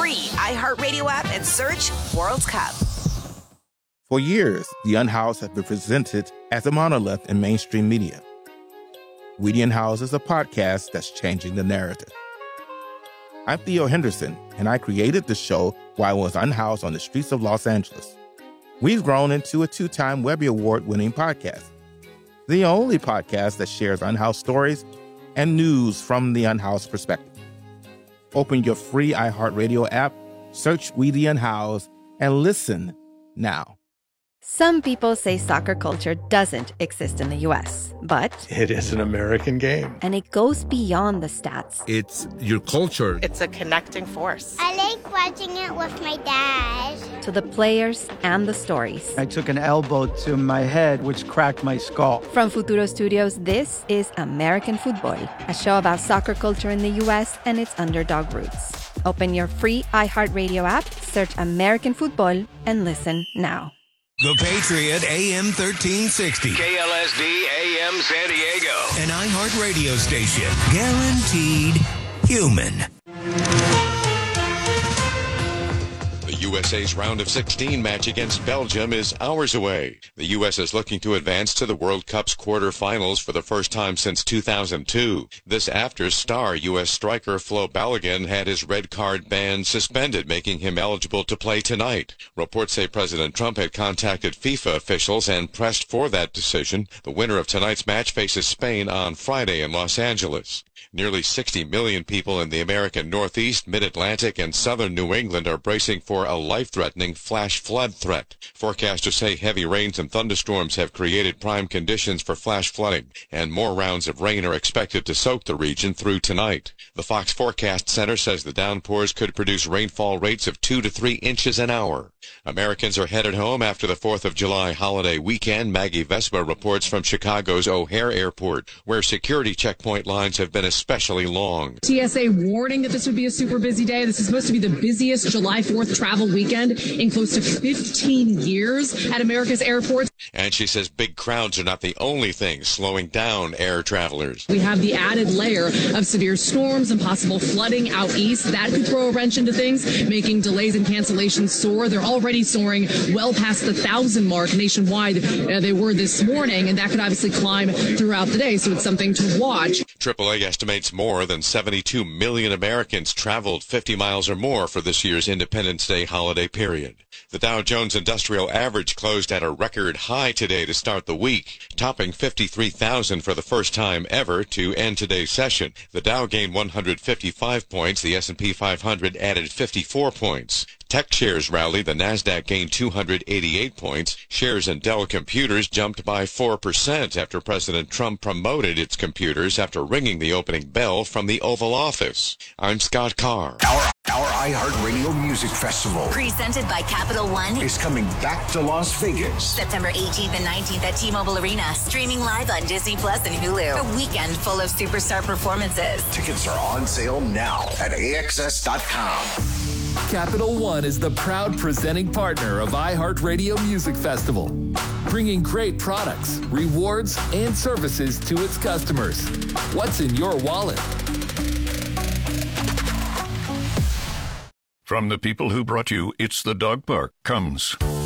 free iHeartRadio app and search World Cup. For years, the Unhoused have been presented as a monolith in mainstream media. We the Unhoused is a podcast that's changing the narrative. I'm Theo Henderson, and I created the show while I was unhoused on the streets of Los Angeles. We've grown into a 2-time Webby Award-winning podcast, the only podcast that shares unhoused stories and news from the unhoused perspective. Open your free iHeartRadio app, search We the Unhoused, and listen now. Some people say soccer culture doesn't exist in the U.S., but it is an American game. And it goes beyond the stats. It's your culture. It's a connecting force. I like watching it with my dad. To the players and the stories. I took an elbow to my head, which cracked my skull. From Futuro Studios, this is American Football, a show about soccer culture in the U.S. and its underdog roots. Open your free iHeartRadio app, search American Football, and listen now. The Patriot AM 1360. KLSD AM San Diego. An iHeart radio station. Guaranteed human. The USA's round of 16 match against Belgium is hours away. The U.S. is looking to advance to the World Cup's quarterfinals for the first time since 2002. This after star U.S. striker Flo Balogun had his red card ban suspended, making him eligible to play tonight. Reports say President Trump had contacted FIFA officials and pressed for that decision. The winner of tonight's match faces Spain on Friday in Los Angeles. Nearly 60 million people in the American Northeast, Mid-Atlantic, and southern New England are bracing for a life-threatening flash flood threat. Forecasters say heavy rains and thunderstorms have created prime conditions for flash flooding, and more rounds of rain are expected to soak the region through tonight. The Fox Forecast Center says the downpours could produce rainfall rates of 2 to 3 inches an hour. Americans are headed home after the 4th of July holiday weekend. Maggie Vespa reports from Chicago's O'Hare Airport, where security checkpoint lines have been especially long. TSA warning that this would be a super busy day. This is supposed to be the busiest July 4th travel weekend in close to 15 years at America's airports. And she says big crowds are not the only thing slowing down air travelers. We have the added layer of severe storms and possible flooding out east. That could throw a wrench into things, making delays and cancellations soar. They're already soaring well past the 1,000 mark nationwide. They were this morning, and that could obviously climb throughout the day, so it's something to watch. AAA estimates more than 72 million Americans traveled 50 miles or more for this year's Independence Day holiday period. The Dow Jones Industrial Average closed at a record high today to start the week, topping 53,000 for the first time ever to end today's session. The Dow gained 155 points. The S&P 500 added 54 points. Tech shares rallied. The Nasdaq gained 288 points. Shares in Dell Computers jumped by 4% after President Trump promoted its computers after ringing the opening bell from the Oval Office. I'm Scott Carr. Our iHeartRadio Music Festival, Presented by Capital One, is coming back to Las Vegas. September 18th and 19th at T-Mobile Arena. Streaming live on Disney Plus and Hulu. A weekend full of superstar performances. Tickets are on sale now at AXS.com. Capital One is the proud presenting partner of iHeartRadio Music Festival, bringing great products, rewards, and services to its customers. What's in your wallet? From the people who brought you It's the Dog Park comes